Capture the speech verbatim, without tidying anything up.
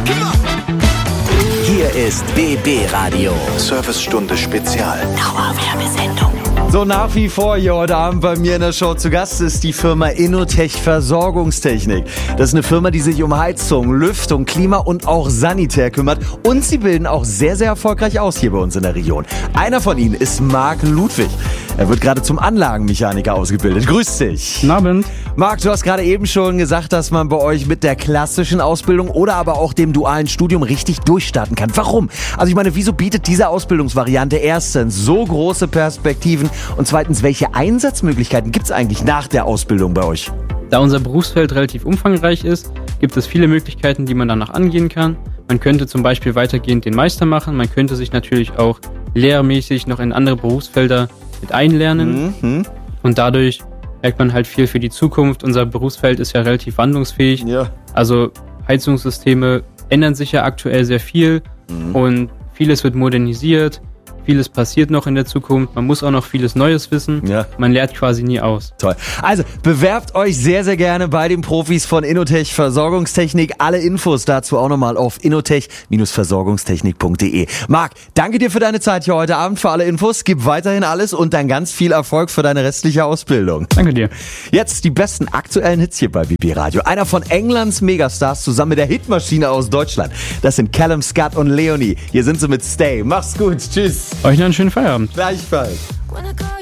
Hier ist B B Radio. Servicestunde Spezial. Dauerwerbesendung. So, nach wie vor hier heute Abend bei mir in der Show zu Gast ist die Firma Innotech Versorgungstechnik. Das ist eine Firma, die sich um Heizung, Lüftung, Klima und auch Sanitär kümmert. Und sie bilden auch sehr, sehr erfolgreich aus hier bei uns in der Region. Einer von ihnen ist Marc Ludwig. Er wird gerade zum Anlagenmechaniker ausgebildet. Grüß dich. Guten Abend. Marc, du hast gerade eben schon gesagt, dass man bei euch mit der klassischen Ausbildung oder aber auch dem dualen Studium richtig durchstarten kann. Warum? Also ich meine, wieso bietet diese Ausbildungsvariante erstens so große Perspektiven und zweitens, welche Einsatzmöglichkeiten gibt es eigentlich nach der Ausbildung bei euch? Da unser Berufsfeld relativ umfangreich ist, gibt es viele Möglichkeiten, die man danach angehen kann. Man könnte zum Beispiel weitergehend den Meister machen. Man könnte sich natürlich auch lehrmäßig noch in andere Berufsfelder mit einlernen. Mhm. Und dadurch merkt man halt viel für die Zukunft. Unser Berufsfeld ist ja relativ wandlungsfähig. Ja. Also Heizungssysteme ändern sich ja aktuell sehr viel mhm. und vieles wird modernisiert. Vieles passiert noch in der Zukunft. Man muss auch noch vieles Neues wissen. Ja. Man lernt quasi nie aus. Toll. Also bewerbt euch sehr, sehr gerne bei den Profis von Innotech Versorgungstechnik. Alle Infos dazu auch nochmal auf innotech Versorgungstechnik punkt de. Marc, danke dir für deine Zeit hier heute Abend, für alle Infos. Gib weiterhin alles und dann ganz viel Erfolg für deine restliche Ausbildung. Danke dir. Jetzt die besten aktuellen Hits hier bei B B Radio. Einer von Englands Megastars zusammen mit der Hitmaschine aus Deutschland. Das sind Callum Scott und Leonie. Hier sind sie mit Stay. Mach's gut. Tschüss. Euch noch einen schönen Feierabend. Gleichfalls.